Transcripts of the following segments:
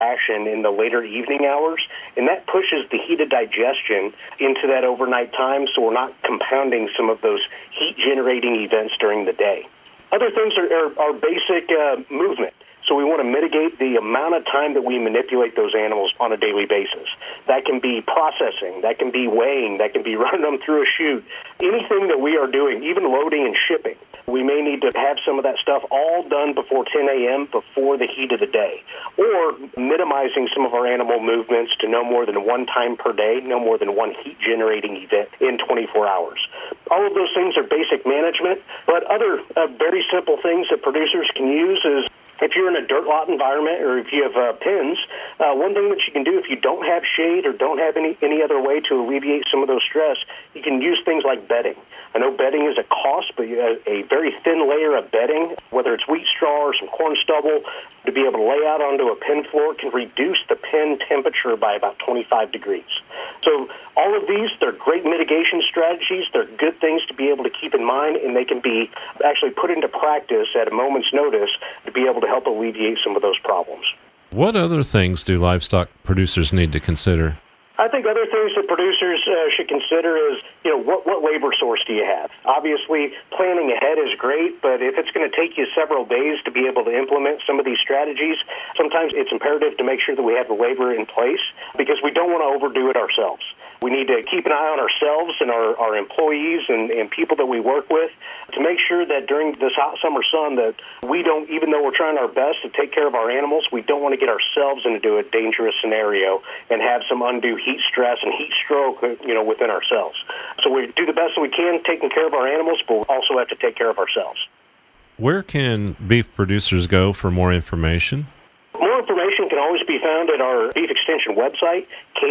ration in the later evening hours, and that pushes the heat of digestion into that overnight time, so we're not compounding some of those heat-generating events during the day. Other things are basic movement. So we want to mitigate the amount of time that we manipulate those animals on a daily basis. That can be processing, that can be weighing, that can be running them through a chute. Anything that we are doing, even loading and shipping, we may need to have some of that stuff all done before 10 a.m., before the heat of the day, or minimizing some of our animal movements to no more than one time per day, no more than one heat-generating event in 24 hours. All of those things are basic management, but other very simple things that producers can use is if you're in a dirt lot environment or if you have pens, one thing that you can do if you don't have shade or don't have any other way to alleviate some of those stress, you can use things like bedding. I know bedding is a cost, but a very thin layer of bedding, whether it's wheat straw or some corn stubble, to be able to lay out onto a pen floor can reduce the pen temperature by about 25 degrees. So all of these, they're great mitigation strategies. They're good things to be able to keep in mind, and they can be actually put into practice at a moment's notice to be able to help alleviate some of those problems. What other things do livestock producers need to consider? I think other things that producers should consider is, what labor source do you have? Obviously, planning ahead is great, but if it's going to take you several days to be able to implement some of these strategies, sometimes it's imperative to make sure that we have the labor in place because we don't want to overdo it ourselves. We need to keep an eye on ourselves and our employees and people that we work with to make sure that during this hot summer sun that we don't, even though we're trying our best to take care of our animals, we don't want to get ourselves into a dangerous scenario and have some undue heat stress and heat stroke, within ourselves. So we do the best that we can taking care of our animals, but we also have to take care of ourselves. Where can beef producers go for more information? More information can always be found at our Beef Extension website,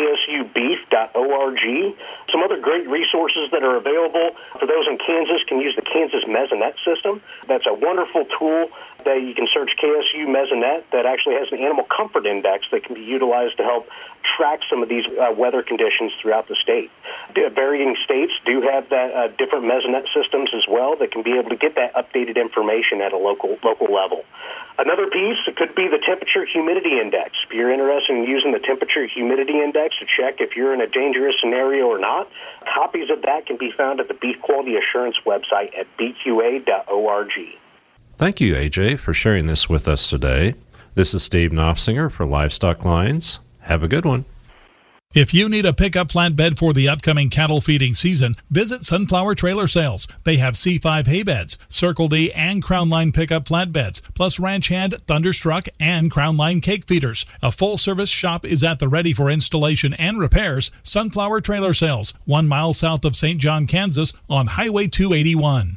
ksubeef.org. Some other great resources that are available for those in Kansas can use the Kansas Mesonet system. That's a wonderful tool that you can search KSU Mesonet that actually has an animal comfort index that can be utilized to help track some of these weather conditions throughout the state. Varying states do have that different Mesonet systems as well that can be able to get that updated information at a local level. Another piece could be the temperature humidity index. If you're interested in using the temperature humidity index to check if you're in a dangerous scenario or not, copies of that can be found at the Beef Quality Assurance website at bqa.org. Thank you, AJ, for sharing this with us today. This is Steve Knopfsinger for Livestock Lines. Have a good one. If you need a pickup flatbed for the upcoming cattle feeding season, visit Sunflower Trailer Sales. They have C5 hay beds, Circle D and Crown Line pickup flatbeds, plus Ranch Hand, Thunderstruck, and Crown Line cake feeders. A full-service shop is at the ready for installation and repairs. Sunflower Trailer Sales, 1 mile south of St. John, Kansas, on Highway 281.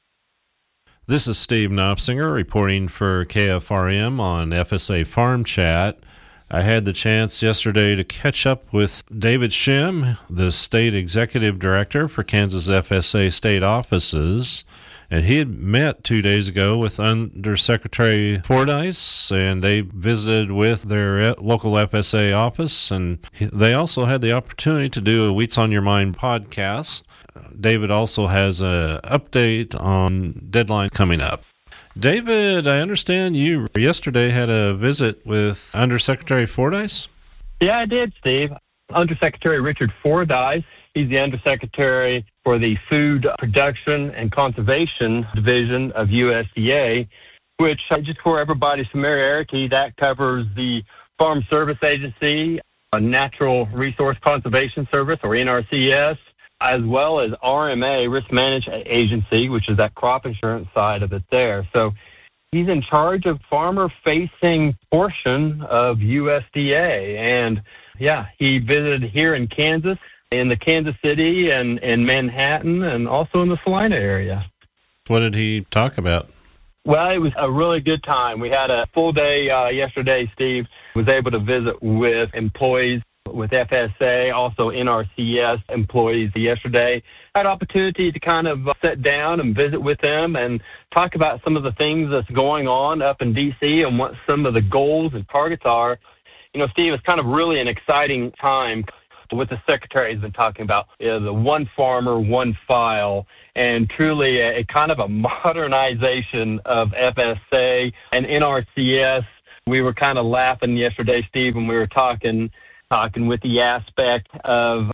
This is Steve Knopfsinger reporting for KFRM on FSA Farm Chat. I had the chance yesterday to catch up with David Shim, the State Executive Director for Kansas FSA State Offices, and he had met 2 days ago with Undersecretary Fordyce, and they visited with their local FSA office, and they also had the opportunity to do a Wheats on Your Mind podcast. David also has an update on deadline coming up. David, I understand you yesterday had a visit with Undersecretary Fordyce? Yeah, I did, Steve. Undersecretary Richard Fordyce, he's the Undersecretary for the Food Production and Conservation Division of USDA, which, just for everybody's familiarity, that covers the Farm Service Agency, Natural Resource Conservation Service, or NRCS, as well as RMA, Risk Management Agency, which is that crop insurance side of it there. So he's in charge of farmer-facing portion of USDA. And, yeah, he visited here in Kansas, in the Kansas City and in Manhattan, and also in the Salina area. What did he talk about? Well, it was a really good time. We had a full day yesterday, Steve. Was able to visit with employees with FSA, also NRCS employees yesterday. I had opportunity to kind of sit down and visit with them and talk about some of the things that's going on up in D.C. and what some of the goals and targets are. You know, Steve, it's kind of really an exciting time. What the Secretary has been talking about the one farmer, one file, and truly a kind of a modernization of FSA and NRCS we were kind of laughing yesterday, Steve, when we were talking with the aspect of,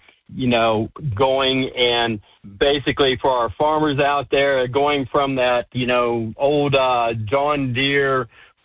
going and basically for our farmers out there, going from that, old John Deere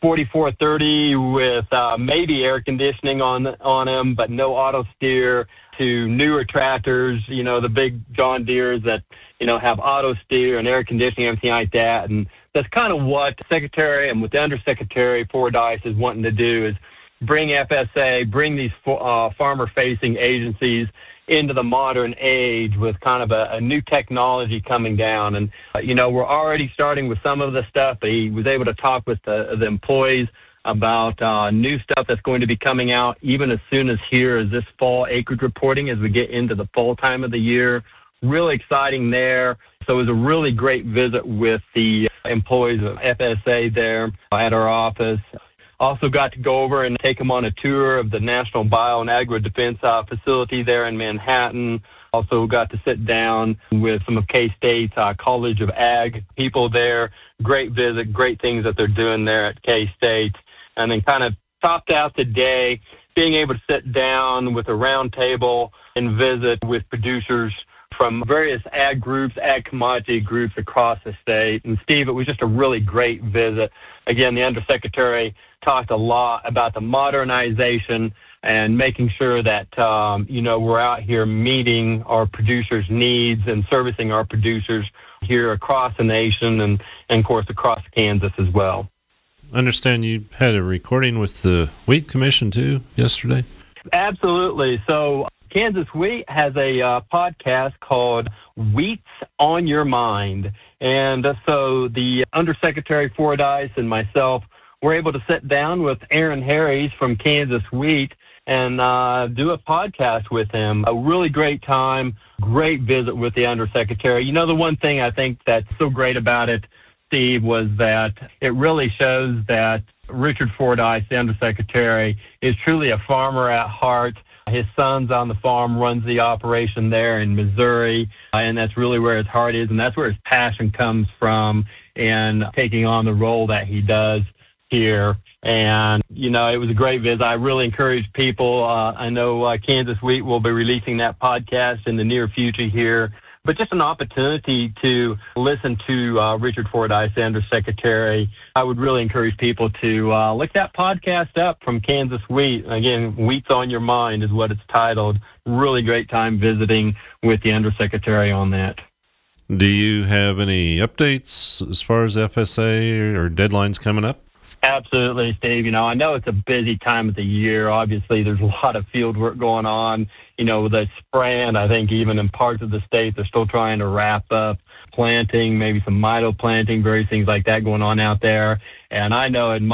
4430 with maybe air conditioning on them, but no auto steer, to newer tractors, the big John Deeres that, have auto steer and air conditioning, everything like that. And that's kind of what Secretary and what the Undersecretary Fordyce is wanting to do, is bring FSA, bring these farmer-facing agencies into the modern age with kind of a new technology coming down. And, we're already starting with some of the stuff. He was able to talk with the employees about new stuff that's going to be coming out even as soon as here as this fall acreage reporting as we get into the fall time of the year. Really exciting there. So it was a really great visit with the employees of FSA there at our office. Also got to go over and take them on a tour of the National Bio and Agri Defense facility there in Manhattan. Also got to sit down with some of K-State's College of Ag people there. Great visit, great things that they're doing there at K-State. And then kind of topped out the day being able to sit down with a round table and visit with producers from various ag groups, ag commodity groups across the state. And Steve, it was just a really great visit. Again, the Undersecretary talked a lot about the modernization and making sure that, we're out here meeting our producers' needs and servicing our producers here across the nation and of course, across Kansas as well. I understand you had a recording with the Wheat Commission, too, yesterday? Absolutely. So Kansas Wheat has a podcast called Wheat's on Your Mind. And so the Undersecretary Fordyce and myself were able to sit down with Aaron Harries from Kansas Wheat and do a podcast with him. A really great time, great visit with the Undersecretary. The one thing I think that's so great about it, Steve, was that it really shows that Richard Fordyce, the Undersecretary, is truly a farmer at heart. His son's on the farm, runs the operation there in Missouri, and that's really where his heart is, and that's where his passion comes from in taking on the role that he does here. And, it was a great visit. I really encourage people. I know Kansas Wheat will be releasing that podcast in the near future here. But just an opportunity to listen to Richard Fordyce, the Undersecretary. I would really encourage people to look that podcast up from Kansas Wheat. Again, Wheat's on Your Mind is what it's titled. Really great time visiting with the Undersecretary on that. Do you have any updates as far as FSA or deadlines coming up? Absolutely, Steve. I know it's a busy time of the year. Obviously, there's a lot of field work going on. The spraying, I think even in parts of the state, they're still trying to wrap up planting, maybe some mito planting, various things like that going on out there. And I know in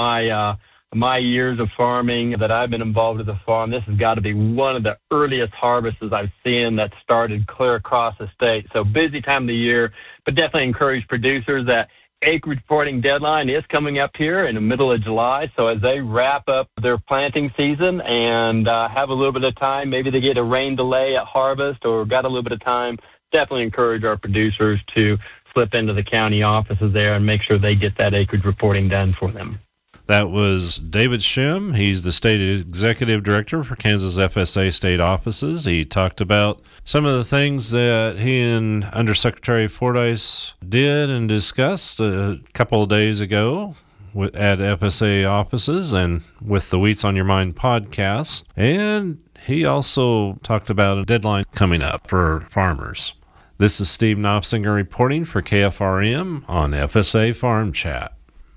my years of farming that I've been involved with the farm, this has got to be one of the earliest harvests I've seen that started clear across the state. So busy time of the year, but definitely encourage producers that acreage reporting deadline is coming up here in the middle of July. So as they wrap up their planting season and have a little bit of time, maybe they get a rain delay at harvest or got a little bit of time, definitely encourage our producers to slip into the county offices there and make sure they get that acreage reporting done for them. That was David Shim. He's the State Executive Director for Kansas FSA state offices. He talked about some of the things that he and Undersecretary Fordyce did and discussed a couple of days ago at FSA offices and with the Wheats on Your Mind podcast. And he also talked about a deadline coming up for farmers. This is Steve Knopfsinger reporting for KFRM on FSA Farm Chat.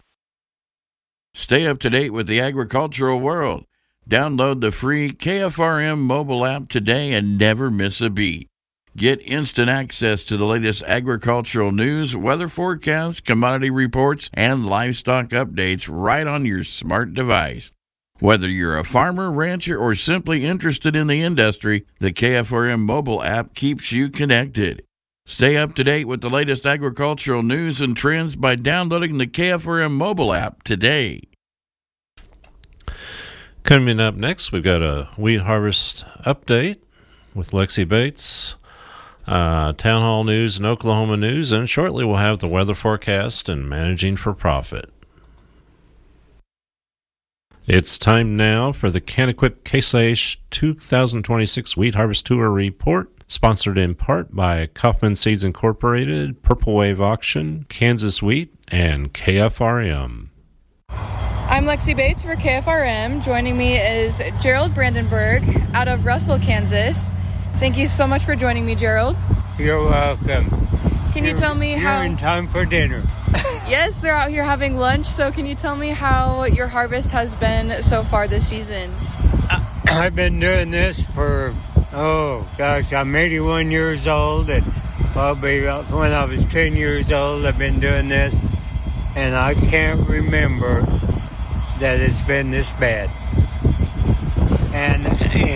Stay up to date with the agricultural world. Download the free KFRM mobile app today and never miss a beat. Get instant access to the latest agricultural news, weather forecasts, commodity reports, and livestock updates right on your smart device. Whether you're a farmer, rancher, or simply interested in the industry, the KFRM mobile app keeps you connected. Stay up to date with the latest agricultural news and trends by downloading the KFRM mobile app today. Coming up next, we've got a wheat harvest update with Lexi Bates, town hall news and Oklahoma news, and shortly we'll have the weather forecast and managing for profit. It's time now for the Can-Equip Case IH 2026 Wheat Harvest Tour Report, sponsored in part by Kaufman Seeds Incorporated, Purple Wave Auction, Kansas Wheat, and KFRM. I'm Lexi Bates for KFRM. Joining me is Gerald Brandenburg out of Russell, Kansas. Thank you so much for joining me, Gerald. You're welcome. Can you tell me how... You're in time for dinner. Yes, they're out here having lunch, so can you tell me how your harvest has been so far this season? I've been doing this for, I'm 81 years old, and probably when I was 10 years old, I've been doing this, and I can't remember that it's been this bad. And,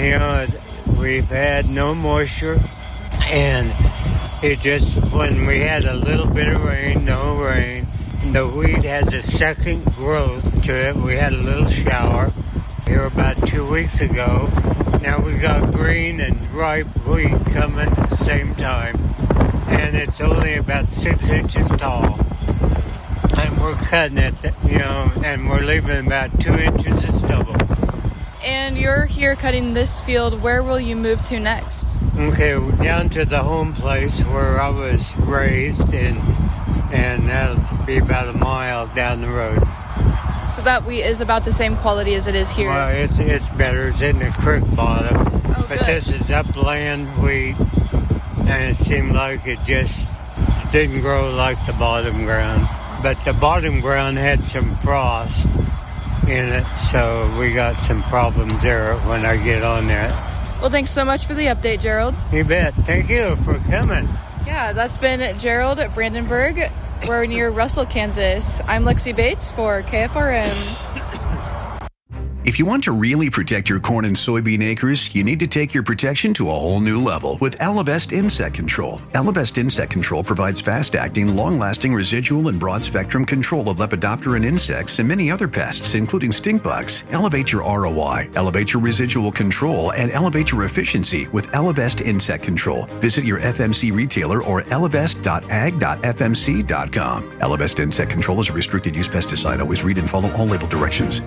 we've had no moisture, and it just, when we had a little bit of rain, no rain, the wheat has a second growth to it. We had a little shower here about 2 weeks ago. Now we got green and ripe wheat coming at the same time. And it's only about 6 inches tall. And we're cutting it, and we're leaving about 2 inches of stubble. And you're here cutting this field. Where will you move to next? Okay, down to the home place where I was raised, and that'll be about a mile down the road. So that wheat is about the same quality as it is here? Well, it's better. It's in the creek bottom. Oh, but good. This is upland wheat, and it seemed like it just didn't grow like the bottom ground. But the bottom ground had some frost in it, so we got some problems there when I get on there. Well, thanks so much for the update, Gerald. You bet. Thank you for coming. Yeah, that's been Gerald Brandenburg. We're near Russell, Kansas. I'm Lexi Bates for KFRM. If you want to really protect your corn and soybean acres, you need to take your protection to a whole new level with Elevest Insect Control. Elevest Insect Control provides fast-acting, long-lasting residual and broad-spectrum control of Lepidoptera and insects and many other pests, including stink bugs. Elevate your ROI, elevate your residual control, and elevate your efficiency with Elevest Insect Control. Visit your FMC retailer or elevest.ag.fmc.com. Elevest Insect Control is a restricted-use pesticide. Always read and follow all label directions.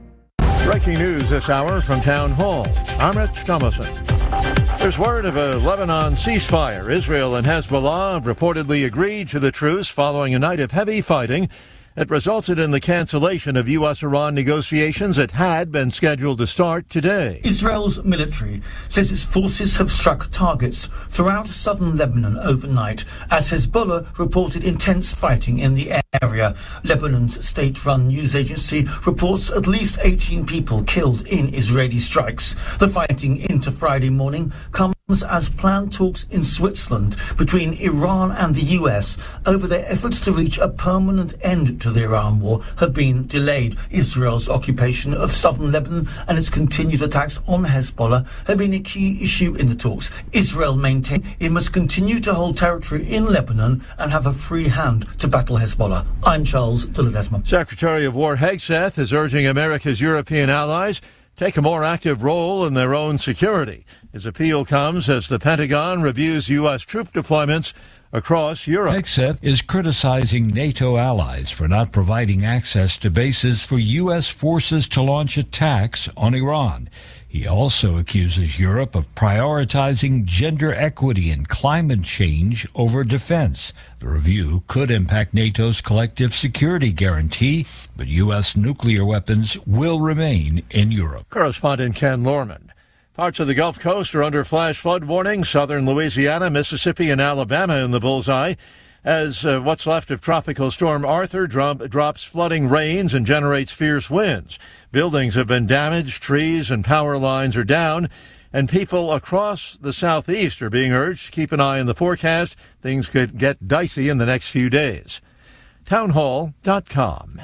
Breaking news this hour from Town Hall. I'm Rich Thomason. There's word of a Lebanon ceasefire. Israel and Hezbollah have reportedly agreed to the truce following a night of heavy fighting. It resulted in the cancellation of U.S.-Iran negotiations that had been scheduled to start today. Israel's military says its forces have struck targets throughout southern Lebanon overnight as Hezbollah reported intense fighting in the area. Lebanon's state-run news agency reports at least 18 people killed in Israeli strikes. The fighting into Friday morning comes as planned talks in Switzerland between Iran and the US over their efforts to reach a permanent end to the Iran war have been delayed. Israel's occupation of southern Lebanon and its continued attacks on Hezbollah have been a key issue in the talks. Israel maintained it must continue to hold territory in Lebanon and have a free hand to battle Hezbollah. I'm Charles de Ledesma. Secretary of War Hegseth is urging America's European allies take a more active role in their own security. His appeal comes as the Pentagon reviews U.S. troop deployments across Europe. Hegseth is criticizing NATO allies for not providing access to bases for U.S. forces to launch attacks on Iran. He also accuses Europe of prioritizing gender equity and climate change over defense. The review could impact NATO's collective security guarantee, but U.S. nuclear weapons will remain in Europe. Correspondent Ken Lorman. Parts of the Gulf Coast are under flash flood warning. Southern Louisiana, Mississippi, and Alabama in the bullseye as what's left of Tropical Storm Arthur drops flooding rains and generates fierce winds. Buildings have been damaged, trees and power lines are down, and people across the southeast are being urged to keep an eye on the forecast. Things could get dicey in the next few days. Townhall.com.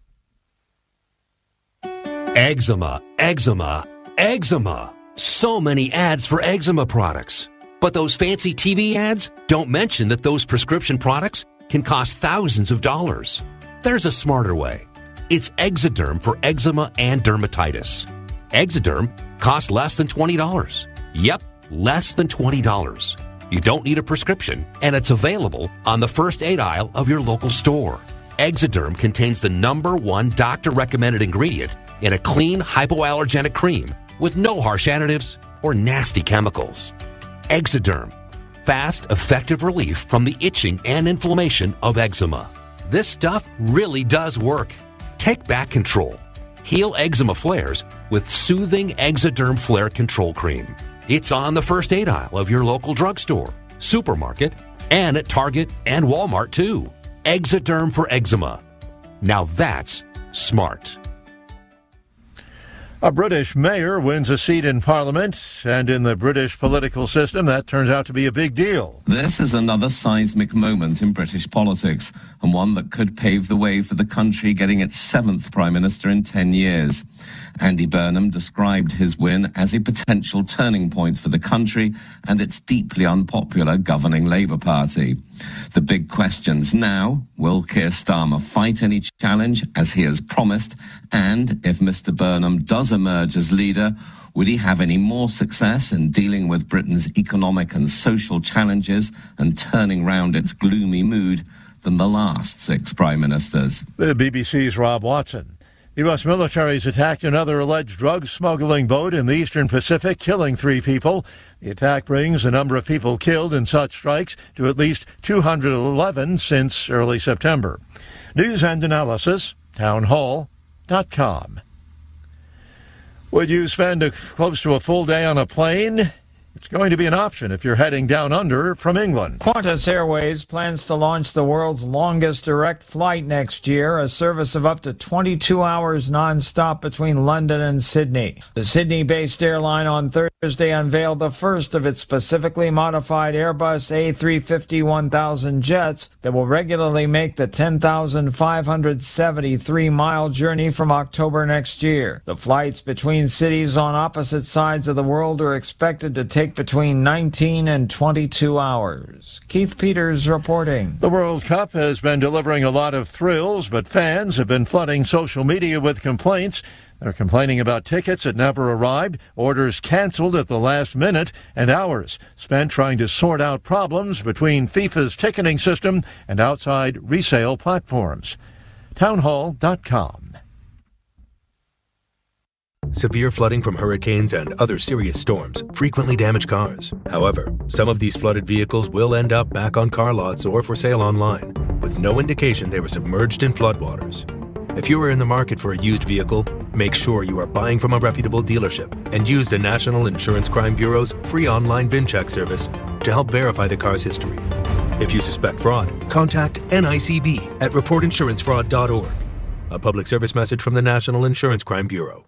Eczema, eczema, eczema. So many ads for eczema products. But those fancy TV ads don't mention that those prescription products can cost thousands of dollars. There's a smarter way. It's Exoderm for eczema and dermatitis. Exoderm costs less than $20. Yep, less than $20. You don't need a prescription, and it's available on the first aid aisle of your local store. Exoderm contains the #1 doctor-recommended ingredient in a clean, hypoallergenic cream with no harsh additives or nasty chemicals. Exoderm. Fast, effective relief from the itching and inflammation of eczema. This stuff really does work. Take back control. Heal eczema flares with soothing Exoderm Flare Control Cream. It's on the first aid aisle of your local drugstore, supermarket, and at Target and Walmart too. Exoderm for eczema. Now that's smart. A British mayor wins a seat in Parliament, and in the British political system, that turns out to be a big deal. This is another seismic moment in British politics, and one that could pave the way for the country getting its 7th Prime Minister in 10 years. Andy Burnham described his win as a potential turning point for the country and its deeply unpopular governing Labour Party. The big questions now: will Keir Starmer fight any challenge as he has promised? And if Mr Burnham does emerge as leader, would he have any more success in dealing with Britain's economic and social challenges and turning round its gloomy mood than the last 6 prime ministers? The BBC's Rob Watson. The U.S. military has attacked another alleged drug smuggling boat in the Eastern Pacific, killing 3 people. The attack brings the number of people killed in such strikes to at least 211 since early September. News and analysis, townhall.com. Would you spend close to a full day on a plane? It's going to be an option if you're heading down under from England. Qantas Airways plans to launch the world's longest direct flight next year, a service of up to 22 hours non-stop between London and Sydney. The Sydney-based airline on Thursday unveiled the first of its specifically modified Airbus A350-1000 jets that will regularly make the 10,573-mile journey from October next year. The flights between cities on opposite sides of the world are expected to take between 19 and 22 hours. Keith Peters reporting. The World Cup has been delivering a lot of thrills, but fans have been flooding social media with complaints. They're complaining about tickets that never arrived, orders canceled at the last minute, and hours spent trying to sort out problems between FIFA's ticketing system and outside resale platforms. Townhall.com. Severe flooding from hurricanes and other serious storms frequently damage cars. However, some of these flooded vehicles will end up back on car lots or for sale online, with no indication they were submerged in floodwaters. If you are in the market for a used vehicle, make sure you are buying from a reputable dealership and use the National Insurance Crime Bureau's free online VIN-check service to help verify the car's history. If you suspect fraud, contact NICB at reportinsurancefraud.org. A public service message from the National Insurance Crime Bureau.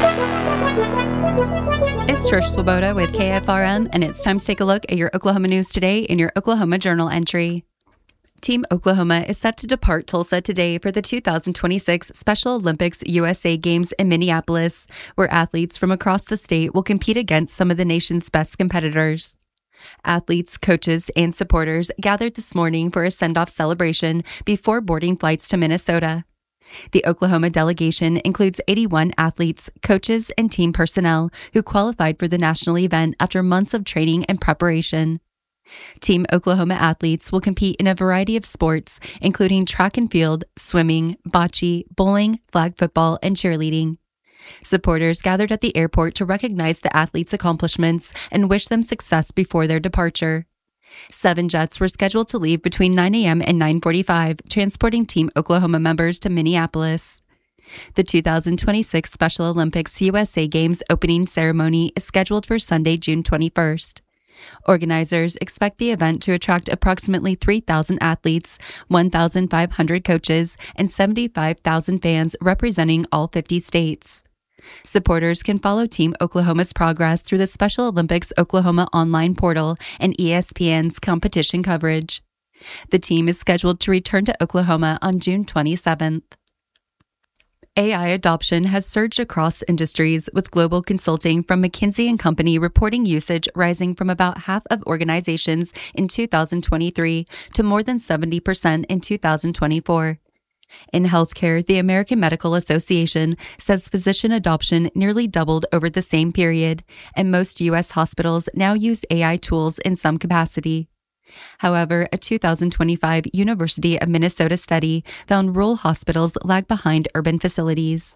It's Trish Swoboda with KFRM, and it's time to take a look at your Oklahoma news today in your Oklahoma Journal entry. Team Oklahoma is set to depart Tulsa today for the 2026 Special Olympics USA Games in Minneapolis, where athletes from across the state will compete against some of the nation's best competitors. Athletes, coaches, and supporters gathered this morning for a send-off celebration before boarding flights to Minnesota. The Oklahoma delegation includes 81 athletes, coaches, and team personnel who qualified for the national event after months of training and preparation. Team Oklahoma athletes will compete in a variety of sports, including track and field, swimming, bocce, bowling, flag football, and cheerleading. Supporters gathered at the airport to recognize the athletes' accomplishments and wish them success before their departure. 7 jets were scheduled to leave between 9 a.m. and 9:45, transporting Team Oklahoma members to Minneapolis. The 2026 Special Olympics USA Games opening ceremony is scheduled for Sunday, June 21st. Organizers expect the event to attract approximately 3,000 athletes, 1,500 coaches, and 75,000 fans representing all 50 states. Supporters can follow Team Oklahoma's progress through the Special Olympics Oklahoma online portal and ESPN's competition coverage. The team is scheduled to return to Oklahoma on June 27th. AI adoption has surged across industries, with global consulting from McKinsey & Company reporting usage rising from about half of organizations in 2023 to more than 70% in 2024. In healthcare, the American Medical Association says physician adoption nearly doubled over the same period, and most U.S. hospitals now use AI tools in some capacity. However, a 2025 University of Minnesota study found rural hospitals lag behind urban facilities.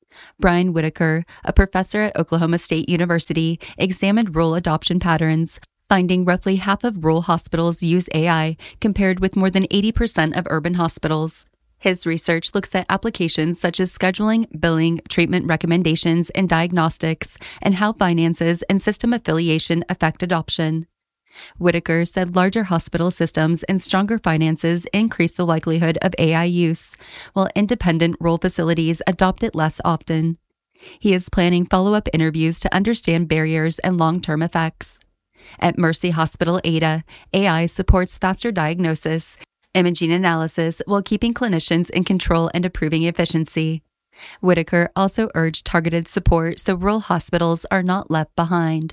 Brian Whitaker, a professor at Oklahoma State University, examined rural adoption patterns, finding roughly half of rural hospitals use AI compared with more than 80% of urban hospitals. His research looks at applications such as scheduling, billing, treatment recommendations, and diagnostics, and how finances and system affiliation affect adoption. Whitaker said larger hospital systems and stronger finances increase the likelihood of AI use, while independent rural facilities adopt it less often. He is planning follow-up interviews to understand barriers and long-term effects. At Mercy Hospital Ada, AI supports faster diagnosis, imaging analysis while keeping clinicians in control and improving efficiency. Whitaker also urged targeted support so rural hospitals are not left behind.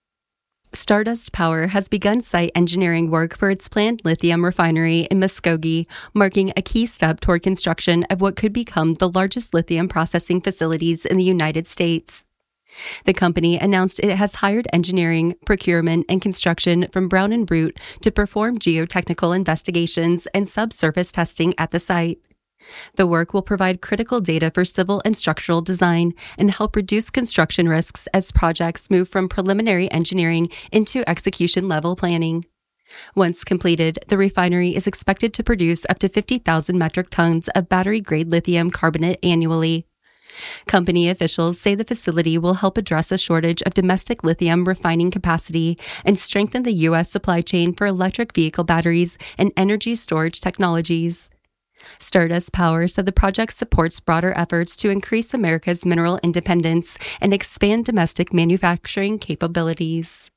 Stardust Power has begun site engineering work for its planned lithium refinery in Muskogee, marking a key step toward construction of what could become the largest lithium processing facilities in the United States. The company announced it has hired engineering, procurement, and construction from Brown & Root to perform geotechnical investigations and subsurface testing at the site. The work will provide critical data for civil and structural design and help reduce construction risks as projects move from preliminary engineering into execution-level planning. Once completed, the refinery is expected to produce up to 50,000 metric tons of battery-grade lithium carbonate annually. Company officials say the facility will help address a shortage of domestic lithium refining capacity and strengthen the U.S. supply chain for electric vehicle batteries and energy storage technologies. Stardust Power said the project supports broader efforts to increase America's mineral independence and expand domestic manufacturing capabilities.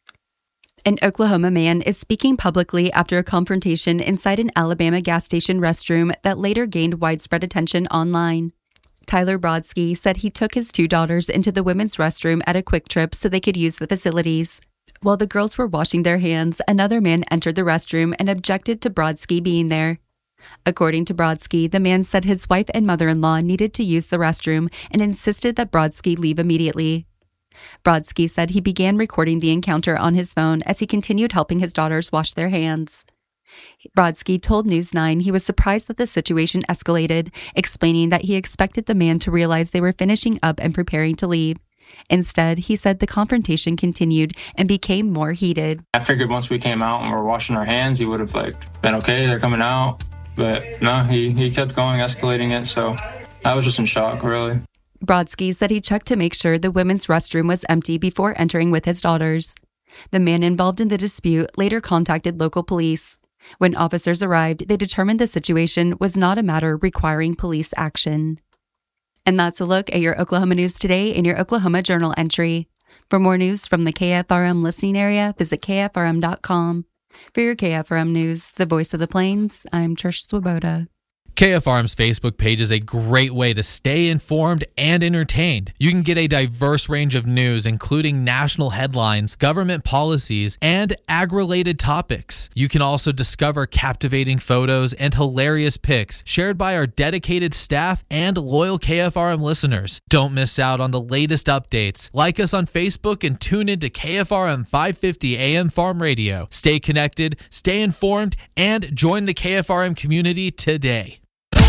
An Oklahoma man is speaking publicly after a confrontation inside an Alabama gas station restroom that later gained widespread attention online. Tyler Brodsky said he took his 2 daughters into the women's restroom at a Quick Trip so they could use the facilities. While the girls were washing their hands, another man entered the restroom and objected to Brodsky being there. According to Brodsky, the man said his wife and mother-in-law needed to use the restroom and insisted that Brodsky leave immediately. Brodsky said he began recording the encounter on his phone as he continued helping his daughters wash their hands. Brodsky told News 9 he was surprised that the situation escalated, explaining that he expected the man to realize they were finishing up and preparing to leave. Instead, he said the confrontation continued and became more heated. I figured once we came out and were washing our hands, he would have been okay, they're coming out. But no, he kept going, escalating it, so I was just in shock, really. Brodsky said he checked to make sure the women's restroom was empty before entering with his daughters. The man involved in the dispute later contacted local police. When officers arrived, they determined the situation was not a matter requiring police action. And that's a look at your Oklahoma news today in your Oklahoma Journal entry. For more news from the KFRM listening area, visit KFRM.com. For your KFRM news, the voice of the Plains, I'm Trish Swoboda. KFRM's Facebook page is a great way to stay informed and entertained. You can get a diverse range of news, including national headlines, government policies, and ag-related topics. You can also discover captivating photos and hilarious pics shared by our dedicated staff and loyal KFRM listeners. Don't miss out on the latest updates. Like us on Facebook and tune into KFRM 550 AM Farm Radio. Stay connected, stay informed, and join the KFRM community today.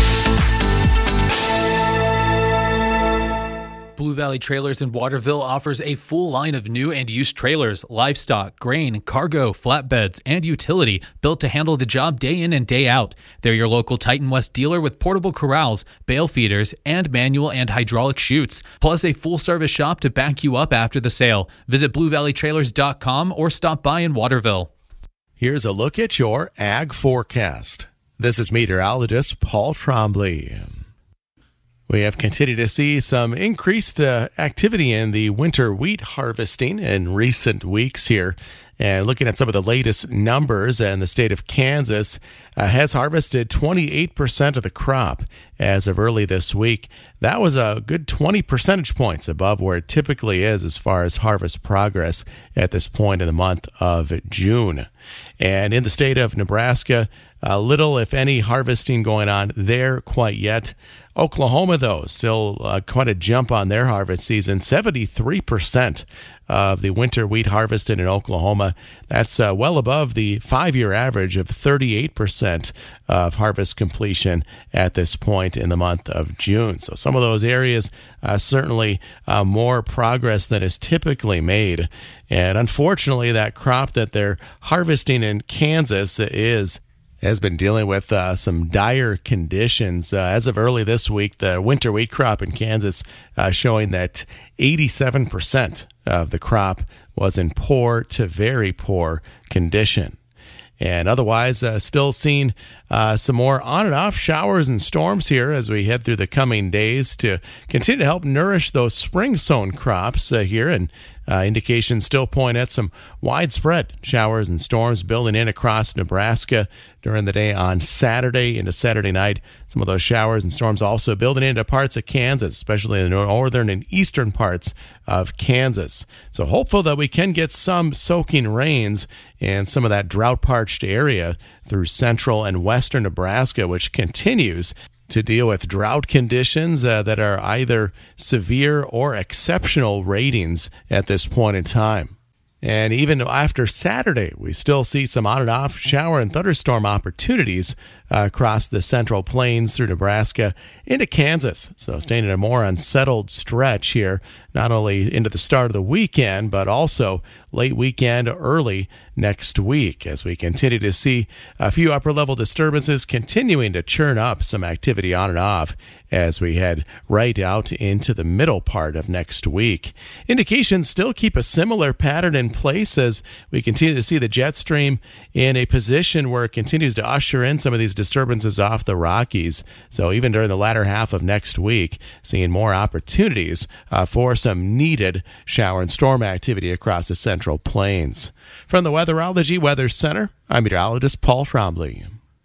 Blue Valley Trailers in Waterville offers a full line of new and used trailers, livestock, grain, cargo, flatbeds, and utility built to handle the job day in and day out. They're your local Titan West dealer with portable corrals, bale feeders, and manual and hydraulic chutes, plus a full-service shop to back you up after the sale. Visit BlueValleyTrailers.com or stop by in Waterville. Here's a look at your ag forecast. This is meteorologist Paul Trombley. We have continued to see some increased activity in the winter wheat harvesting in recent weeks here. And looking at some of the latest numbers, and the state of Kansas has harvested 28% of the crop as of early this week. That was a good 20 percentage points above where it typically is as far as harvest progress at this point in the month of June. And in the state of Nebraska, little, if any, harvesting going on there quite yet. Oklahoma, though, still quite a jump on their harvest season. 73% of the winter wheat harvested in Oklahoma. That's well above the 5-year average of 38% of harvest completion at this point in the month of June. So some of those areas certainly more progress than is typically made. And unfortunately, that crop that they're harvesting in Kansas has been dealing with some dire conditions. As of early this week, the winter wheat crop in Kansas showing that 87% of the crop was in poor to very poor condition. And otherwise, still seeing some more on and off showers and storms here as we head through the coming days to continue to help nourish those spring sown crops here. And indications still point at some widespread showers and storms building in across Nebraska during the day on Saturday into Saturday night. Some of those showers and storms also building into parts of Kansas, especially in the northern and eastern parts of Kansas. So hopeful that we can get some soaking rains in some of that drought-parched area through central and western Nebraska, which continues to deal with drought conditions that are either severe or exceptional ratings at this point in time. And even after Saturday, we still see some on and off shower and thunderstorm opportunities across the central plains through Nebraska into Kansas. So staying in a more unsettled stretch here, not only into the start of the weekend, but also late weekend, early next week, as we continue to see a few upper-level disturbances continuing to churn up some activity on and off as we head right out into the middle part of next week. Indications still keep a similar pattern in place as we continue to see the jet stream in a position where it continues to usher in some of these disturbances off the Rockies. So even during the latter half of next week, seeing more opportunities for some needed shower and storm activity across the central plains. From the Weatherology Weather Center, I'm meteorologist Paul Trombley.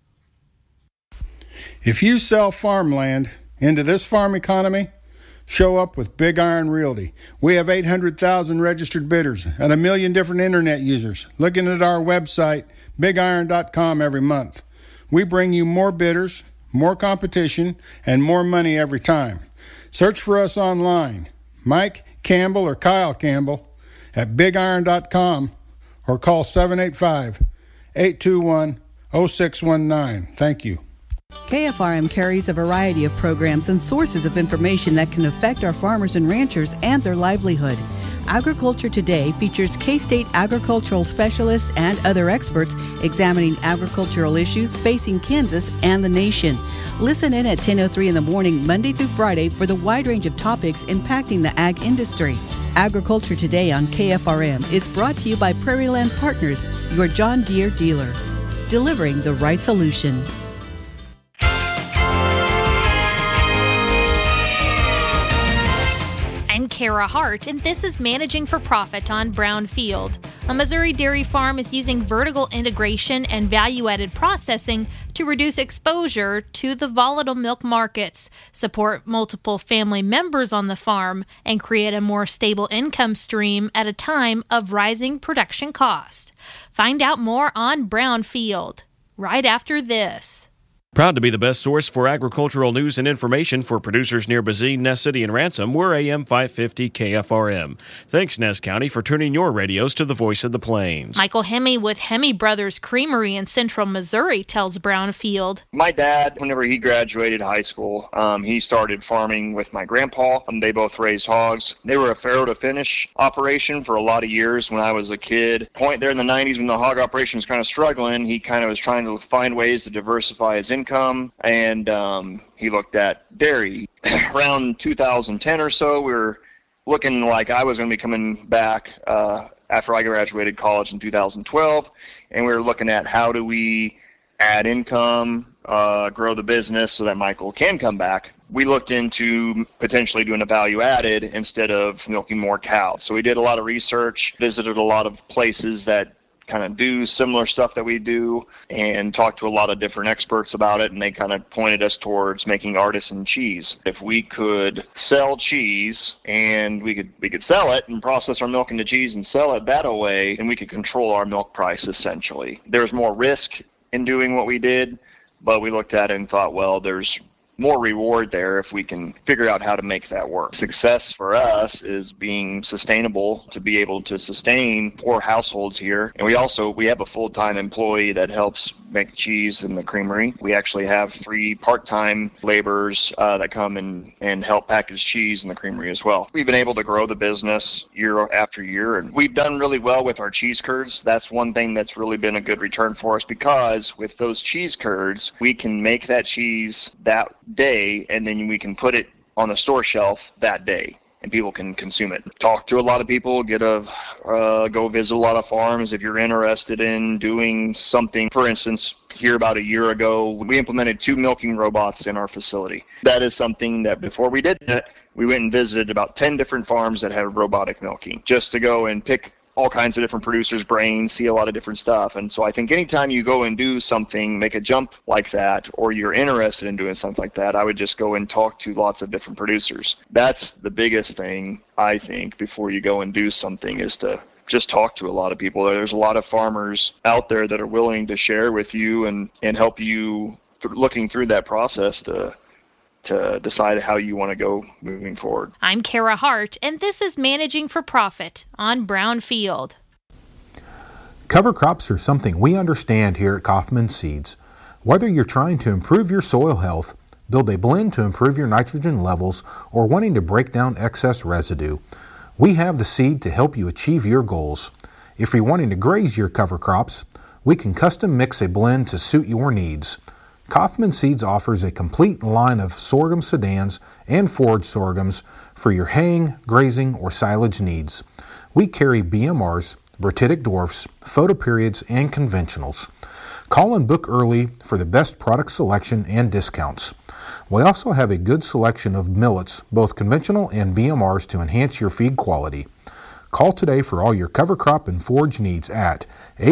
If you sell farmland into this farm economy, show up with Big Iron Realty. We have 800,000 registered bidders and 1 million different internet users looking at our website, bigiron.com, every month. We bring you more bidders, more competition, and more money every time. Search for us online, Mike Campbell or Kyle Campbell at bigiron.com, or call 785-821-0619. Thank you. KFRM carries a variety of programs and sources of information that can affect our farmers and ranchers and their livelihood. Agriculture Today features K-State agricultural specialists and other experts examining agricultural issues facing Kansas and the nation. Listen in at 10:03 in the morning, Monday through Friday, for the wide range of topics impacting the ag industry. Agriculture Today on KFRM is brought to you by Prairie Land Partners, your John Deere dealer, delivering the right solution. I'm Kara Hart, and this is Managing for Profit on Brownfield. A Missouri dairy farm is using vertical integration and value-added processing to reduce exposure to the volatile milk markets, support multiple family members on the farm, and create a more stable income stream at a time of rising production cost. Find out more on Brownfield right after this. Proud to be the best source for agricultural news and information for producers near Bazine, Ness City, and Ransom. We're AM 550 KFRM. Thanks, Ness County, for tuning your radios to the voice of the plains. Michael Hemme with Hemme Brothers Creamery in Central Missouri tells Brownfield. My dad, whenever he graduated high school, he started farming with my grandpa. They both raised hogs. They were a farrow to finish operation for a lot of years when I was a kid. Point there in the 90s when the hog operation was kind of struggling, he kind of was trying to find ways to diversify his income, and he looked at dairy. Around 2010 or so, we were looking like I was going to be coming back after I graduated college in 2012, and we were looking at how do we add income, grow the business so that Michael can come back. We looked into potentially doing a value added instead of milking more cows. So we did a lot of research, visited a lot of places that kind of do similar stuff that we do, and talked to a lot of different experts about it, and they kind of pointed us towards making artisan cheese. If we could sell cheese and we could sell it and process our milk into cheese and sell it that way, and we could control our milk price essentially. There's more risk in doing what we did, but we looked at it and thought, well, there's more reward there if we can figure out how to make that work. Success for us is being sustainable, to be able to sustain 4 households here. And we have a full-time employee that helps make cheese in the creamery. We actually have 3 part-time laborers that come and help package cheese in the creamery as well. We've been able to grow the business year after year, and we've done really well with our cheese curds. That's one thing that's really been a good return for us, because with those cheese curds, we can make that cheese that day, and then we can put it on the store shelf that day, and people can consume it. Talk to a lot of people, go visit a lot of farms if you're interested in doing something. For instance, here about a year ago, we implemented 2 milking robots in our facility. That is something that before we did that, we went and visited about 10 different farms that had robotic milking, just to go and pick all kinds of different producers' brains, see a lot of different stuff. And so I think anytime you go and do something, make a jump like that, or you're interested in doing something like that, I would just go and talk to lots of different producers. That's the biggest thing, I think, before you go and do something, is to just talk to a lot of people. There's a lot of farmers out there that are willing to share with you and help you looking through that process to decide how you want to go moving forward. I'm Kara Hart, and this is Managing for Profit on Brownfield. Cover crops are something we understand here at Kaufman Seeds. Whether you're trying to improve your soil health, build a blend to improve your nitrogen levels, or wanting to break down excess residue, we have the seed to help you achieve your goals. If you're wanting to graze your cover crops, we can custom mix a blend to suit your needs. Kaufman Seeds offers a complete line of sorghum sedans and forage sorghums for your haying, grazing, or silage needs. We carry BMRs, Bratitic dwarfs, photoperiods, and conventionals. Call and book early for the best product selection and discounts. We also have a good selection of millets, both conventional and BMRs, to enhance your feed quality. Call today for all your cover crop and forage needs at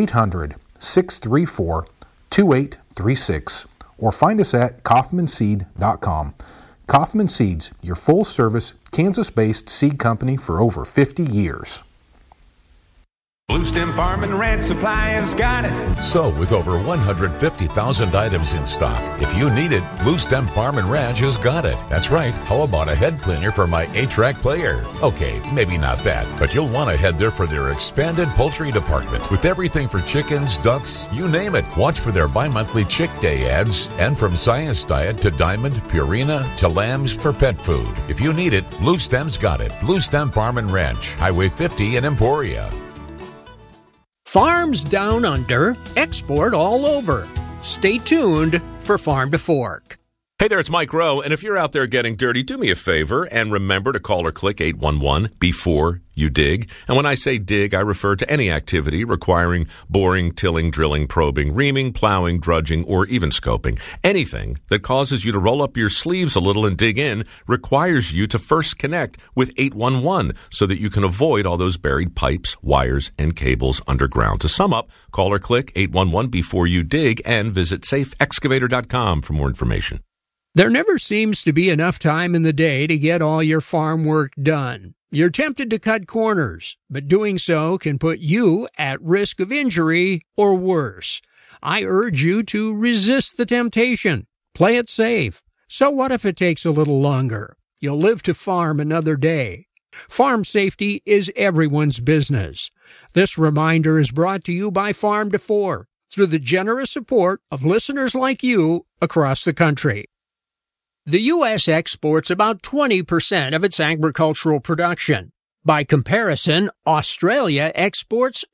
800-634-2836 or find us at kaufmanseed.com. Kaufman Seeds, your full-service, Kansas-based seed company for over 50 years. Blue Stem Farm and Ranch Supply has got it. So, with over 150,000 items in stock, if you need it, Blue Stem Farm and Ranch has got it. That's right. How about a head cleaner for my 8-track player? Okay, maybe not that, but you'll want to head there for their expanded poultry department with everything for chickens, ducks, you name it. Watch for their bi-monthly Chick Day ads, and from Science Diet to Diamond, Purina to lambs for pet food. If you need it, Blue Stem's got it. Blue Stem Farm and Ranch, Highway 50 in Emporia. Farms down under, export all over. Stay tuned for Farm to Fork. Hey there, it's Mike Rowe, and if you're out there getting dirty, do me a favor and remember to call or click 811 before you dig. And when I say dig, I refer to any activity requiring boring, tilling, drilling, probing, reaming, plowing, drudging, or even scoping. Anything that causes you to roll up your sleeves a little and dig in requires you to first connect with 811 so that you can avoid all those buried pipes, wires, and cables underground. To sum up, call or click 811 before you dig and visit safeexcavator.com for more information. There never seems to be enough time in the day to get all your farm work done. You're tempted to cut corners, but doing so can put you at risk of injury or worse. I urge you to resist the temptation. Play it safe. So what if it takes a little longer? You'll live to farm another day. Farm safety is everyone's business. This reminder is brought to you by Farm to Fork through the generous support of listeners like you across the country. The U.S. exports about 20% of its agricultural production. By comparison, Australia exports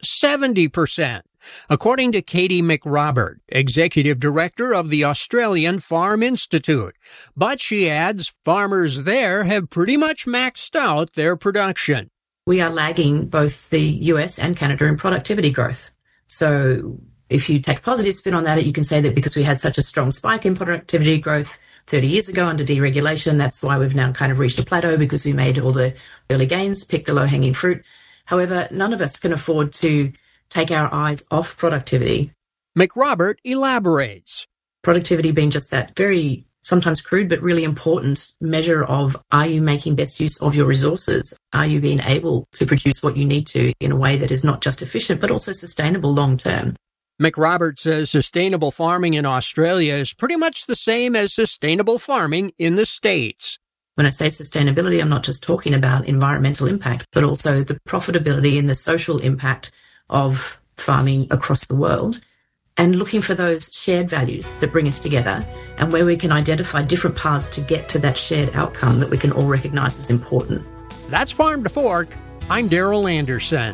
70%, according to Katie McRobert, Executive Director of the Australian Farm Institute. But she adds farmers there have pretty much maxed out their production. We are lagging both the US and Canada in productivity growth. So if you take a positive spin on that, you can say that because we had such a strong spike in productivity growth 30 years ago under deregulation, that's why we've now kind of reached a plateau because we made all the early gains, picked the low-hanging fruit. However, none of us can afford to take our eyes off productivity. McRobert elaborates. Productivity being just that very, sometimes crude, but really important measure of, are you making best use of your resources? Are you being able to produce what you need to in a way that is not just efficient, but also sustainable long-term? McRoberts says sustainable farming in Australia is pretty much the same as sustainable farming in the States. When I say sustainability, I'm not just talking about environmental impact, but also the profitability and the social impact of farming across the world, and looking for those shared values that bring us together and where we can identify different paths to get to that shared outcome that we can all recognise as important. That's Farm to Fork. I'm Daryl Anderson.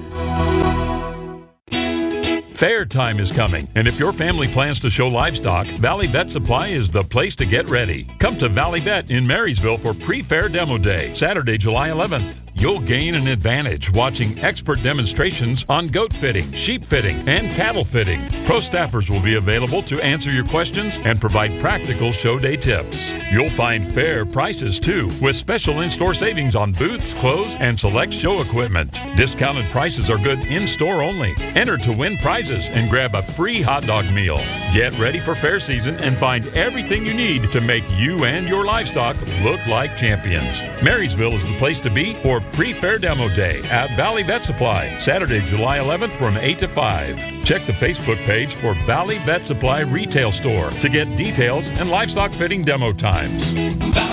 Fair time is coming, and if your family plans to show livestock, Valley Vet Supply is the place to get ready. Come to Valley Vet in Marysville for Pre-Fair Demo Day, Saturday, July 11th. You'll gain an advantage watching expert demonstrations on goat fitting, sheep fitting, and cattle fitting. Pro staffers will be available to answer your questions and provide practical show day tips. You'll find fair prices too, with special in-store savings on booths, clothes, and select show equipment. Discounted prices are good in-store only. Enter to win prizes and grab a free hot dog meal. Get ready for fair season and find everything you need to make you and your livestock look like champions. Marysville is the place to be for Pre-Fair Demo Day at Valley Vet Supply, Saturday, July 11th from 8 to 5. Check the Facebook page for Valley Vet Supply Retail Store to get details and livestock fitting demo times.